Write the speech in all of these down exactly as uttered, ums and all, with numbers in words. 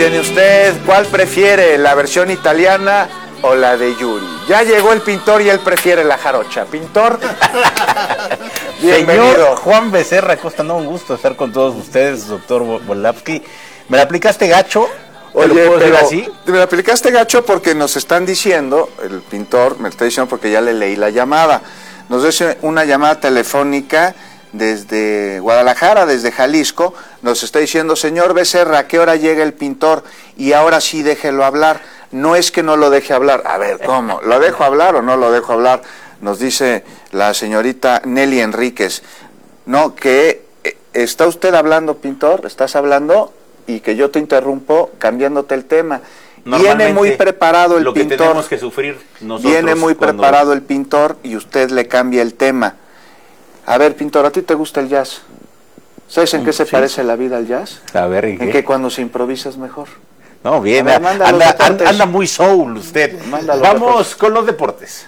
¿Tiene usted cuál prefiere, la versión italiana o la de Yuri? Ya llegó el pintor y él prefiere la jarocha. Pintor, bienvenido. Señor Juan Becerra Costa, no, un gusto estar con todos ustedes, doctor Volapsky. ¿Me la aplicaste gacho? Oye, pero así? Me la aplicaste gacho porque nos están diciendo, el pintor me está diciendo porque ya le leí la llamada, nos dice una llamada telefónica desde Guadalajara, desde Jalisco, nos está diciendo, señor Becerra, ¿a qué hora llega el pintor? Y ahora sí déjelo hablar. No es que no lo deje hablar. A ver, ¿cómo? ¿Lo dejo hablar o no lo dejo hablar? Nos dice la señorita Nelly Enríquez. No, que está usted hablando, pintor, estás hablando y que yo te interrumpo cambiándote el tema. Viene muy preparado el lo que pintor. Tenemos que sufrir nosotros viene muy cuando... preparado el pintor y usted le cambia el tema. A ver, pintor, ¿a ti te gusta el jazz? ¿Sabes en qué se sí. parece la vida al jazz? A ver, ¿en qué? En que cuando se improvisa es mejor. No, bien, ver, anda, anda, anda muy soul usted. Vamos deportes. Con los deportes.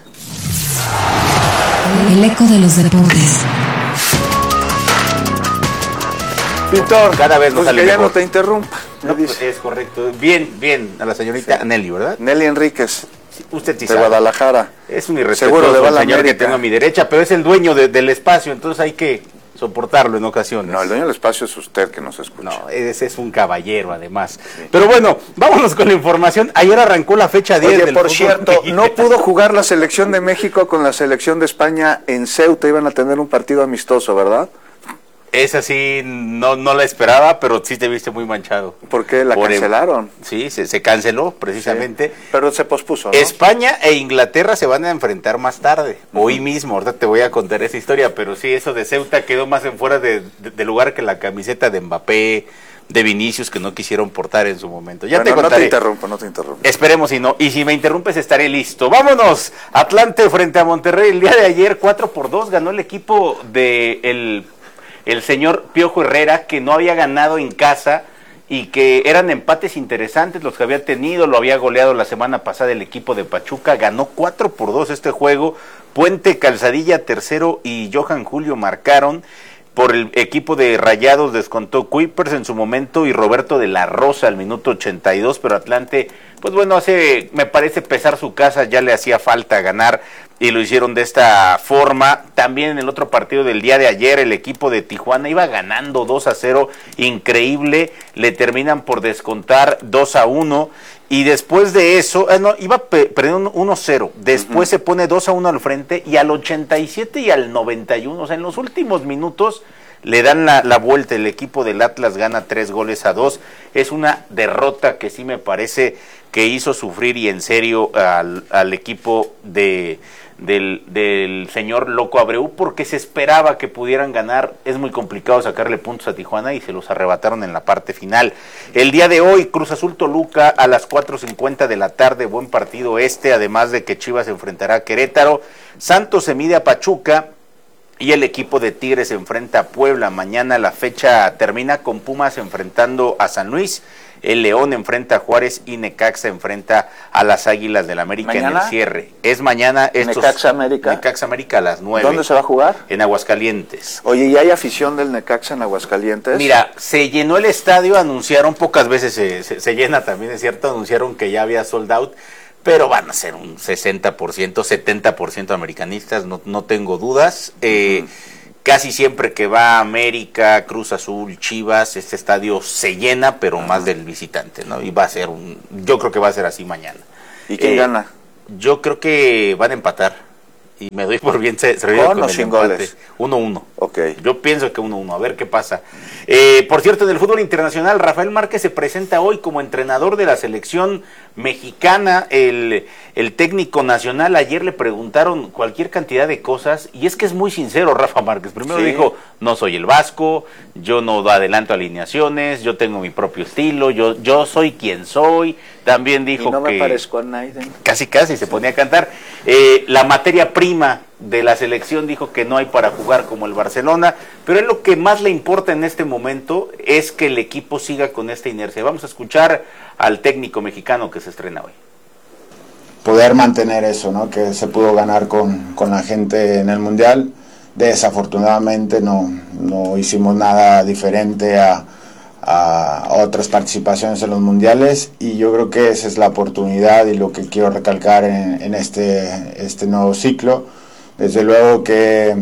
El eco de los deportes. Pintor, cada vez nos pues que ya no te interrumpa. No, pues es correcto. Bien, bien, a la señorita sí. Nelly, ¿verdad? Nelly Enríquez. Usted sí de sabe. Guadalajara. Es un irrespetuoso Seguro el señor que tengo a mi derecha, pero es el dueño de, del espacio, entonces hay que soportarlo en ocasiones. No, el dueño del espacio es usted que nos escucha. No, ese es un caballero además. Sí. Pero bueno, vámonos con la información. Ayer arrancó la fecha diez Oye, del por cierto, no pudo jugar la selección de México con la selección de España en Ceuta, iban a tener un partido amistoso, ¿verdad? Esa sí, no, no la esperaba, pero sí te viste muy manchado. ¿Por qué? ¿La Por cancelaron? El, sí, se, se canceló precisamente. Sí, pero se pospuso, ¿no? España e Inglaterra se van a enfrentar más tarde, uh-huh. hoy mismo. Ahorita te voy a contar esa historia, pero sí, eso de Ceuta quedó más en fuera de, de, de lugar que la camiseta de Mbappé, de Vinicius, que no quisieron portar en su momento. Ya bueno, te contaré. No te interrumpo, no te interrumpo. Esperemos y no. Y si me interrumpes estaré listo. Vámonos. Atlante frente a Monterrey. El día de ayer, cuatro por dos, ganó el equipo de el... el señor Piojo Herrera, que no había ganado en casa y que eran empates interesantes los que había tenido, lo había goleado la semana pasada el equipo de Pachuca, ganó cuatro por dos este juego, Puente, Calzadilla, tercero y Johan Julio marcaron, por el equipo de Rayados descontó Kuipers en su momento y Roberto de la Rosa al minuto ochenta y dos, pero Atlante, pues bueno, hace, me parece pesar su casa, ya le hacía falta ganar y lo hicieron de esta forma. También en el otro partido del día de ayer, el equipo de Tijuana iba ganando dos a cero, increíble, le terminan por descontar dos a uno y después de eso, eh, no, iba pe perdiendo uno cero, después uh-huh. se pone dos a uno al frente y al ochenta y siete y al noventa y uno, o sea, en los últimos minutos le dan la, la vuelta, el equipo del Atlas gana tres goles a dos, es una derrota que sí me parece que hizo sufrir y en serio al, al equipo de... Del, del señor Loco Abreu, porque se esperaba que pudieran ganar. Es muy complicado sacarle puntos a Tijuana y se los arrebataron en la parte final. El día de hoy, Cruz Azul Toluca a las cuatro cincuenta de la tarde, buen partido este, además de que Chivas se enfrentará a Querétaro. Santos se mide a Pachuca y el equipo de Tigres se enfrenta a Puebla. Mañana la fecha termina con Pumas enfrentando a San Luis. El León enfrenta a Juárez y Necaxa enfrenta a las Águilas del América ¿Mañana? En el cierre. Es mañana estos... Necaxa América. Necaxa América a las nueve. ¿Dónde se va a jugar? En Aguascalientes. Oye, ¿y hay afición del Necaxa en Aguascalientes? Mira, se llenó el estadio, anunciaron, pocas veces se, se, se llena también, es cierto, anunciaron que ya había sold out, pero van a ser un sesenta por ciento, setenta por ciento americanistas, no, no tengo dudas. Eh, uh-huh. Casi siempre que va América, Cruz Azul, Chivas, este estadio se llena, pero uh-huh. más del visitante, ¿no? Y va a ser un, yo creo que va a ser así mañana. ¿Y quién eh, gana? Yo creo que van a empatar. Y me doy por bien servido con, con el empate. uno uno. Okay. Yo pienso que uno uno, a ver qué pasa. Eh, por cierto, en el fútbol internacional, Rafael Márquez se presenta hoy como entrenador de la selección mexicana. El, el técnico nacional, ayer le preguntaron cualquier cantidad de cosas, y es que es muy sincero Rafa Márquez. Primero sí. dijo, no soy el Vasco, yo no adelanto alineaciones, yo tengo mi propio estilo, yo, yo soy quien soy. También dijo y no que... me parezco a Naiden. Casi, casi, se ponía a cantar. Eh, la materia prima de la selección dijo que no hay para jugar como el Barcelona, pero es lo que más le importa en este momento, es que el equipo siga con esta inercia. Vamos a escuchar al técnico mexicano que se estrena hoy. Poder mantener eso, ¿no? Que se pudo ganar con, con la gente en el Mundial. Desafortunadamente no, no hicimos nada diferente a a otras participaciones en los mundiales, y yo creo que esa es la oportunidad y lo que quiero recalcar en, en este, este nuevo ciclo. Desde luego que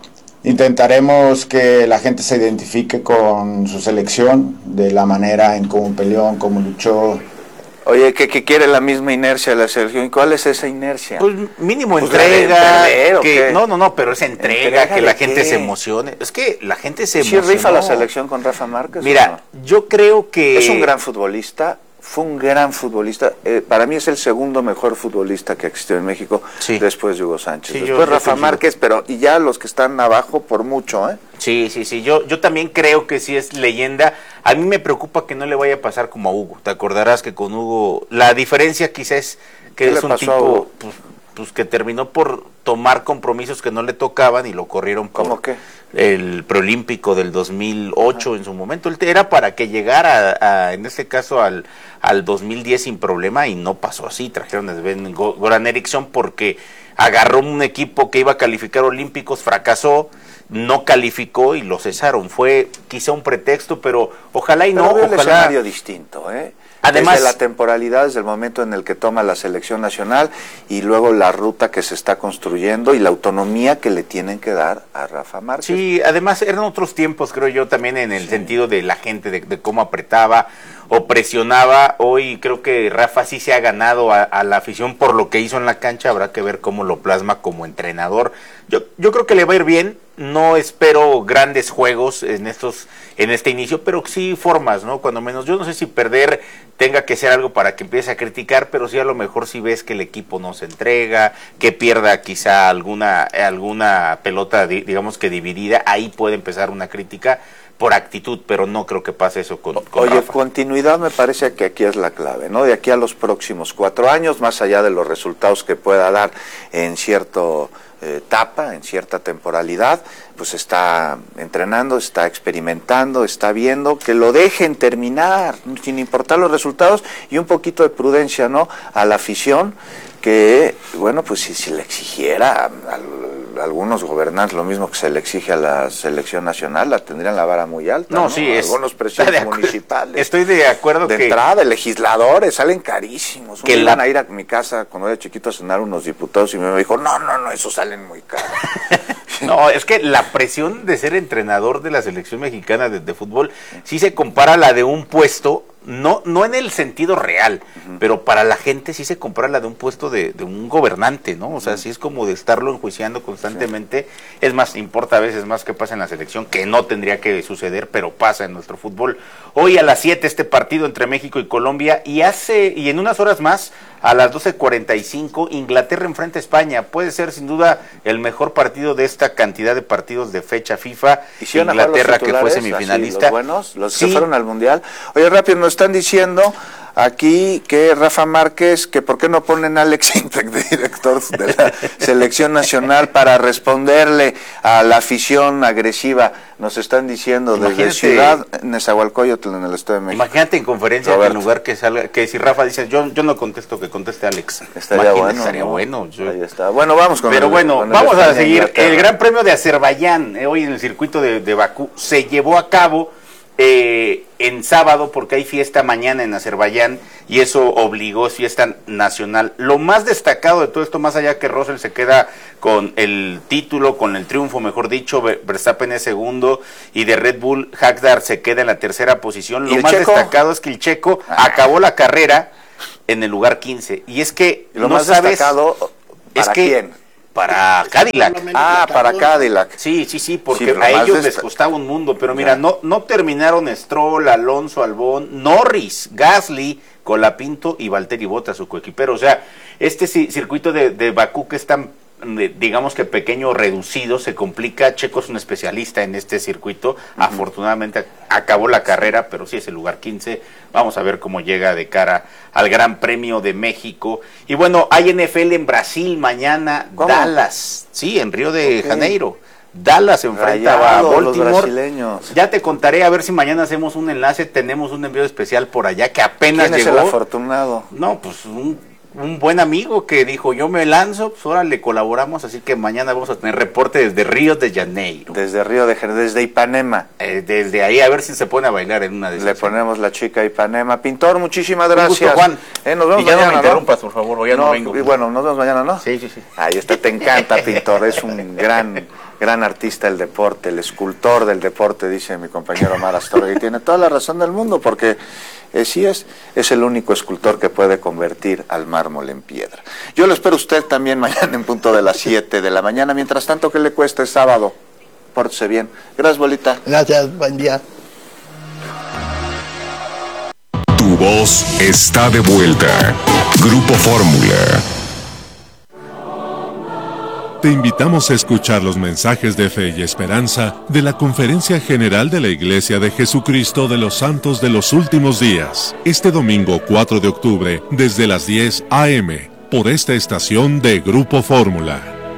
intentaremos que la gente se identifique con su selección, de la manera en cómo peleó, en cómo luchó. Oye, que, que quiere la misma inercia de la selección. ¿Y cuál es esa inercia? Pues mínimo Pues entrega. perder, que, ¿o no, no, no, pero es entrega, ¿Entrega que la de gente qué? se emocione. Es que la gente se ¿Sí emociona. rifa la selección con Rafa Márquez? Mira, yo creo que... Es un gran futbolista, fue un gran futbolista. Eh, para mí es el segundo mejor futbolista que existió en México, sí. después de Hugo Sánchez. Sí, después yo, yo Rafa coincido. Márquez, pero y ya los que están abajo por mucho, ¿eh? Sí, sí, sí, yo, yo también creo que sí es leyenda. A mí me preocupa que no le vaya a pasar como a Hugo. Te acordarás que con Hugo, la diferencia quizás es que ¿Qué es le un pasó a tipo Hugo? pues, pues que terminó por tomar compromisos que no le tocaban y lo corrieron por ¿Cómo qué? el preolímpico del dos mil ocho. Ajá. En su momento. Él era para que llegara, a, a, en este caso, al, al dos mil diez sin problema, y no pasó así. Trajeron a Sven Goran Eriksson porque agarró un equipo que iba a calificar olímpicos, fracasó, no calificó y lo cesaron. Fue quizá un pretexto, pero ojalá y pero no, veo ojalá... el escenario distinto, ¿eh? Además, desde la temporalidad, desde el momento en el que toma la selección nacional, y luego la ruta que se está construyendo y la autonomía que le tienen que dar a Rafa Márquez. Sí, además eran otros tiempos, creo yo, también en el sí. sentido de la gente, de, de cómo apretaba o presionaba. Hoy creo que Rafa sí se ha ganado a, a la afición por lo que hizo en la cancha. Habrá que ver cómo lo plasma como entrenador. Yo, yo creo que le va a ir bien. No espero grandes juegos en estos en este inicio, pero sí formas, ¿no? Cuando menos, yo no sé si perder tenga que ser algo para que empiece a criticar, pero sí a lo mejor si ves que el equipo no se entrega, que pierda quizá alguna alguna pelota, digamos que dividida, ahí puede empezar una crítica por actitud, pero no creo que pase eso con, con Oye, Rafa. Continuidad me parece que aquí es la clave, ¿no? De aquí a los próximos cuatro años, más allá de los resultados que pueda dar en cierto eh, etapa, en cierta temporalidad, pues está entrenando, está experimentando, está viendo, que lo dejen terminar, sin importar los resultados, y un poquito de prudencia, ¿no? A la afición, que, bueno, pues si, si le exigiera a, a, a algunos gobernantes lo mismo que se le exige a la selección nacional, la tendrían la vara muy alta, no, ¿no? sí, es, algunos presidentes municipales. Estoy de acuerdo de que... entrada, legisladores, salen carísimos. Que la... iban a ir a mi casa cuando era chiquito a cenar unos diputados y me dijo, no, no, no, esos salen muy caros. No, es que la presión de ser entrenador de la selección mexicana de, de fútbol sí se compara a la de un puesto, no no en el sentido real, uh-huh. pero para la gente sí se compara a la de un puesto de, de un gobernante, ¿no? O sea, uh-huh. sí es como de estarlo enjuiciando constantemente. Sí. Es más, importa a veces más que pasa en la selección, que no tendría que suceder, pero pasa en nuestro fútbol. Hoy a las siete este partido entre México y Colombia, y hace y en unas horas más, a las doce cuarenta y cinco, Inglaterra enfrenta a España. Puede ser sin duda el mejor partido de esta cantidad de partidos de fecha FIFA. Inglaterra, que fue semifinalista. Así, los buenos, los sí. que fueron al Mundial. Oye, rápido, nos están diciendo aquí que Rafa Márquez, que por qué no ponen a Alex Intec de director de la selección nacional para responderle a la afición agresiva. Nos están diciendo Imagínate, desde Ciudad Nezahualcóyotl, en el Estado de México. Imagínate en conferencia que en lugar que salga, que si Rafa dice, yo yo no contesto, que conteste Alex. Estaría bueno. Estaría ¿no? bueno. Yo... Ahí está. Bueno, vamos con Pero el, bueno, con el vamos a seguir. Inglaterra. El Gran Premio de Azerbaiyán, eh, hoy en el circuito de, de Bakú, se llevó a cabo eh, en sábado, porque hay fiesta mañana en Azerbaiyán, y eso obligó, es fiesta nacional. Lo más destacado de todo esto, más allá que Russell se queda con el título, con el triunfo, mejor dicho, Verstappen es segundo, y de Red Bull, Hakdar se queda en la tercera posición. Lo más checo? destacado es que el checo ah. acabó la carrera en el lugar quince, y es que ¿Y lo no más sabes, destacado para es que, quién? Para Cadillac. Ah, para Cadillac. Sí, sí, sí, porque sí, a ellos les esta... costaba un mundo, pero mira, no no terminaron Stroll, Alonso, Albón, Norris, Gasly, Colapinto y Valtteri Bottas, su coequipero. O sea, este circuito de, de Bakú, que es tan, digamos que pequeño, reducido, se complica. Checo es un especialista en este circuito. Uh-huh. Afortunadamente acabó la carrera, pero sí es el lugar quince. Vamos a ver cómo llega de cara al Gran Premio de México. Y bueno, hay N F L en Brasil mañana. ¿Cómo? Dallas, sí, en Río de okay. Janeiro. Dallas enfrenta Rayado, a Baltimore. Ya te contaré, a ver si mañana hacemos un enlace. Tenemos un envío especial por allá que apenas ¿Quién llegó. es el afortunado? No, pues un un buen amigo que dijo, yo me lanzo, pues ahora le colaboramos, así que mañana vamos a tener reporte desde Río de Janeiro. Desde Río de Janeiro, desde Ipanema. Eh, desde ahí, a ver si se pone a bailar en una de esas. Le ponemos la chica Ipanema. Pintor, muchísimas gracias. Un gusto, Juan. Eh, nos vemos y ya mañana, no me interrumpas, ¿no? Por favor, o ya no, no vengo. Y bueno, nos vemos mañana, ¿no? Sí, sí, sí. Ahí está, te encanta, Pintor. Es un gran, gran artista del deporte, el escultor del deporte, dice mi compañero Omar Astorga. Y tiene toda la razón del mundo, porque eh, sí es, es el único escultor que puede convertir al mármol en piedra. Yo lo espero usted también mañana en punto de las siete de la mañana. Mientras tanto, ¿qué le cuesta el sábado? Pórtese bien. Gracias, Bolita. Gracias, buen día. Tu voz está de vuelta. Grupo Fórmula. Te invitamos a escuchar los mensajes de fe y esperanza de la Conferencia General de la Iglesia de Jesucristo de los Santos de los Últimos Días, este domingo cuatro de octubre, desde las diez a eme, por esta estación de Grupo Fórmula.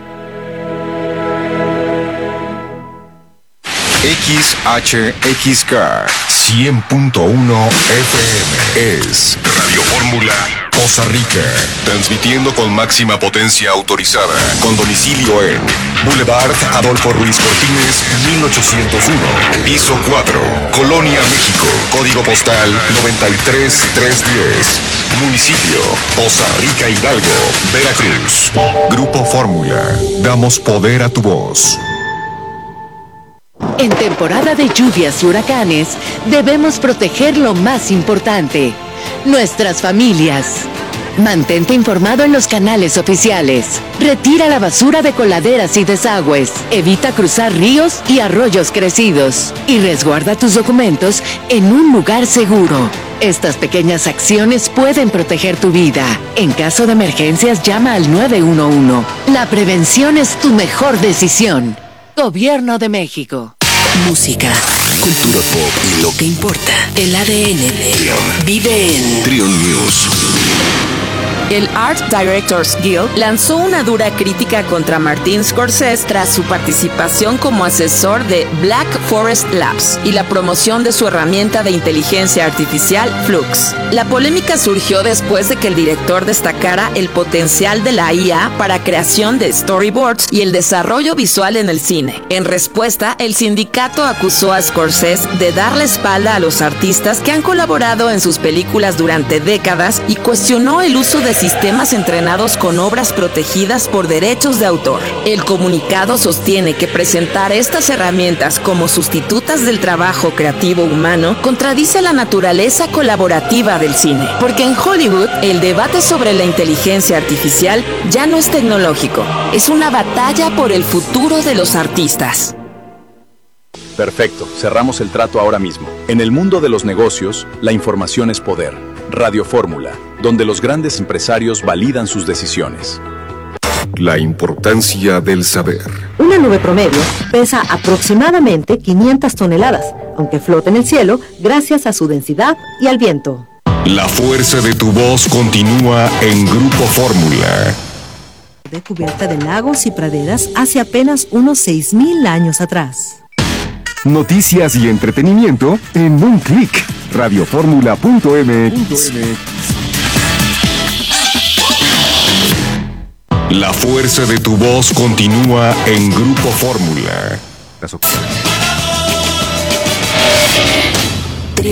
X H X K cien punto uno F M es Radio Fórmula Costa Rica, transmitiendo con máxima potencia autorizada, con domicilio en Boulevard Adolfo Ruiz Cortines, mil ochocientos uno, piso cuatro, Colonia, México, código postal noventa y tres mil trescientos diez, municipio Costa Rica, Hidalgo, Veracruz. Grupo Fórmula, damos poder a tu voz. En temporada de lluvias y huracanes, debemos proteger lo más importante, nuestras familias. Mantente informado en los canales oficiales. Retira la basura de coladeras y desagües. Evita cruzar ríos y arroyos crecidos. Y resguarda tus documentos en un lugar seguro. Estas pequeñas acciones pueden proteger tu vida. En caso de emergencias, llama al nueve uno uno. La prevención es tu mejor decisión. Gobierno de México. Música, cultura pop y lo que importa. El A D N de Trion vive en Trion News. El Art Directors Guild lanzó una dura crítica contra Martin Scorsese tras su participación como asesor de Black Forest Labs y la promoción de su herramienta de inteligencia artificial Flux. La polémica surgió después de que el director destacara el potencial de la I A para creación de storyboards y el desarrollo visual en el cine. En respuesta, el sindicato acusó a Scorsese de dar la espalda a los artistas que han colaborado en sus películas durante décadas y cuestionó el uso de sistemas entrenados con obras protegidas por derechos de autor. El comunicado sostiene que presentar estas herramientas como sustitutas del trabajo creativo humano contradice la naturaleza colaborativa del cine, porque en Hollywood el debate sobre la inteligencia artificial ya no es tecnológico, es una batalla por el futuro de los artistas. Perfecto, cerramos el trato ahora mismo. En el mundo de los negocios, la información es poder. Radio Fórmula, donde los grandes empresarios validan sus decisiones. La importancia del saber. Una nube promedio pesa aproximadamente quinientas toneladas, aunque flota en el cielo gracias a su densidad y al viento. La fuerza de tu voz continúa en Grupo Fórmula. De cubierta de lagos y praderas hace apenas unos seis mil años atrás. Noticias y entretenimiento en un clic. radioformula punto eme equis. La fuerza de tu voz continúa en Grupo Fórmula.